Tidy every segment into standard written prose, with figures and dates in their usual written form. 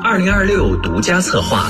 2026独家策划，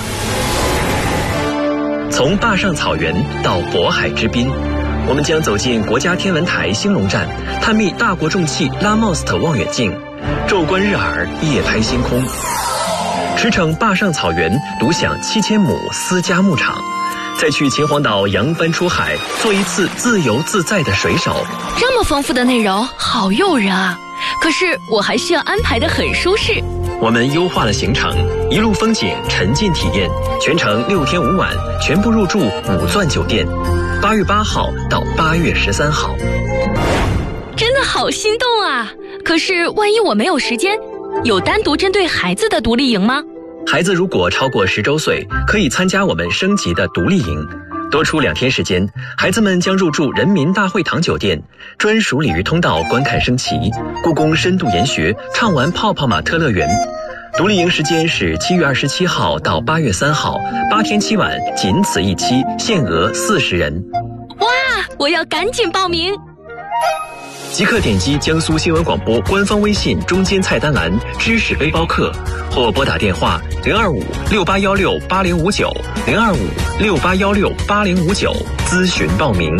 从坝上草原到渤海之滨，我们将走进国家天文台兴隆站，探秘大国重器拉莫斯特望远镜，昼观日珥，夜拍星空，驰骋坝上草原，独享7000亩私家牧场，再去秦皇岛扬帆出海，做一次自由自在的水手。 这么丰富的内容，好诱人啊！可是我还需要安排得很舒适。 我们优化了行程，一路风景，沉浸体验，全程6天5晚，全部入住5钻酒店，8月8号到8月13号。 真的好心动啊！可是万一我没有时间，有单独针对孩子的独立营吗？ 孩子如果超过10周岁，可以参加我们升级的独立营。多出2天时间，孩子们将入住人民大会堂酒店，专属鲤鱼通道观看升旗，故宫深度研学，畅玩泡泡玛特乐园。独立营时间是7月27号到8月3号，8天7晚，仅此一期，限额40人。 哇，我要赶紧报名！ 即刻点击江苏新闻广播官方微信中间菜单栏知识背包客，或拨打电话02568168059 02568168059咨询报名。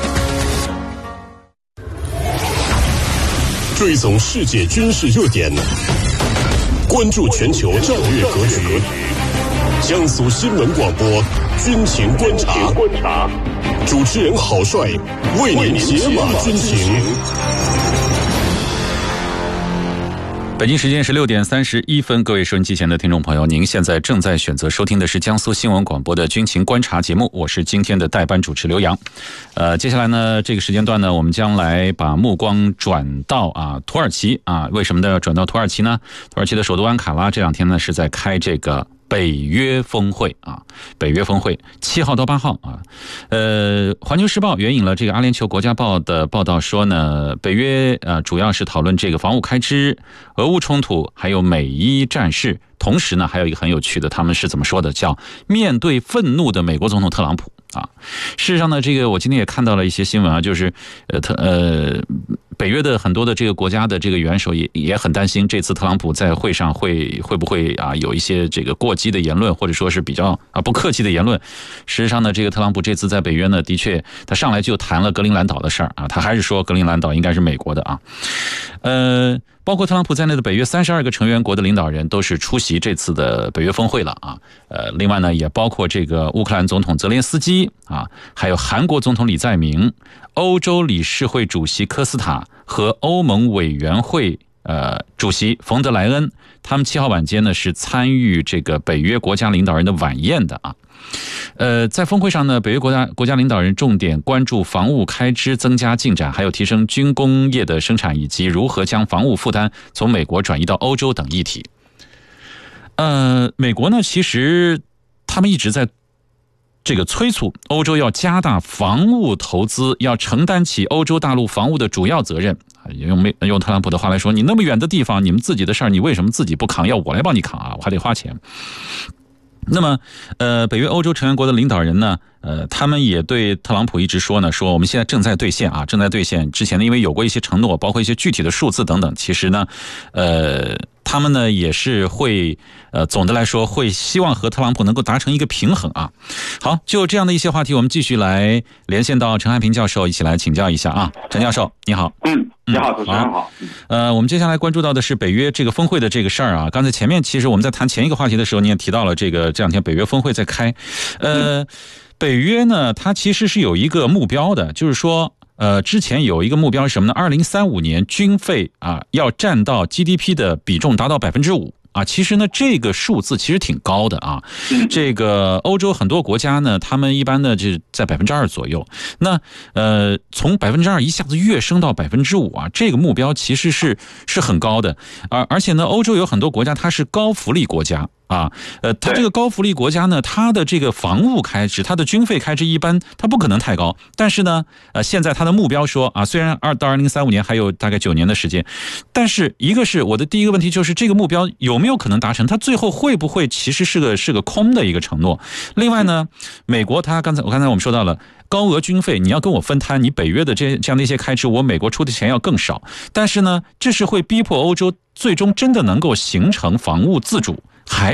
追踪世界军事热点，关注全球战略格局。江苏新闻广播军情观察，主持人郝帅为您解码军情。 北京时间是6点31分，各位收音机前的听众朋友，您现在正在选择收听的是江苏新闻广播的军情观察节目，我是今天的代班主持刘洋。接下来呢，这个时间段呢，我们将来把目光转到土耳其啊。为什么呢要转到土耳其呢？土耳其的首都安卡拉这2天呢是在开这个北约峰会啊，北约峰会7号到8号啊。环球时报援引了这个阿联酋国家报的报道说呢，北约主要是讨论这个防务开支、俄乌冲突，还有美伊战事。同时呢，还有一个很有趣的，他们是怎么说的？叫面对愤怒的美国总统特朗普啊。事实上呢，这个我今天也看到了一些新闻啊，就是北约的很多的这个国家的这个元首也很担心，这次特朗普在会上会不会有一些这个过激的言论，或者说是比较不客气的言论。事实上呢，这个特朗普这次在北约呢，的确他上来就谈了格陵兰岛的事儿啊，他还是说格陵兰岛应该是美国的啊。包括特朗普在内的北约32个成员国的领导人都是出席这次的北约峰会了啊。另外呢，也包括这个乌克兰总统泽连斯基啊，还有韩国总统李在明、欧洲理事会主席科斯塔和欧盟委员会主席冯德莱恩，他们7号晚间呢是参与这个北约国家领导人的晚宴的啊。在峰会上呢，北约国家领导人重点关注防务开支增加进展，还有提升军工业的生产，以及如何将防务负担从美国转移到欧洲等议题。美国呢，其实他们一直在这个催促欧洲要加大防务投资，要承担起欧洲大陆防务的主要责任。用特朗普的话来说，你那么远的地方，你们自己的事儿，你为什么自己不扛？要我来帮你扛啊，我还得花钱。那么北约欧洲成员国的领导人呢，他们也对特朗普一直说呢，说我们现在正在兑现啊，正在兑现之前呢，因为有过一些承诺，包括一些具体的数字等等，其实呢他们呢也是会总的来说会希望和特朗普能够达成一个平衡啊。好，就这样的一些话题，我们继续来连线到陈汉平教授，一起来请教一下啊。陈教授你好。 你好，主持人好。 我们接下来关注到的是北约这个峰会的这个事儿啊。刚才前面其实我们在谈前一个话题的时候，你也提到了这2天北约峰会在开。北约呢，它其实是有一个目标的，就是说之前有一个目标是什么呢？2035年军费要占到 GDP 的比重达到 5%。其实呢，这个数字其实挺高的啊。这个欧洲很多国家呢，他们一般呢就在 2% 左右。那从 2% 一下子跃升到 5% 啊，这个目标其实是很高的。而且呢，欧洲有很多国家它是高福利国家。它这个高福利国家呢，它的这个防务开支，它的军费开支一般它不可能太高，但是呢，现在它的目标说虽然到2035年还有大概9年的时间，但是一个是我的第一个问题就是这个目标有没有可能达成，它最后会不会其实是个空的一个承诺？另外呢，美国它刚才我们说到了高额军费，你要跟我分摊，你北约的这样的一些开支，我美国出的钱要更少，但是呢，这是会逼迫欧洲最终真的能够形成防务自主，还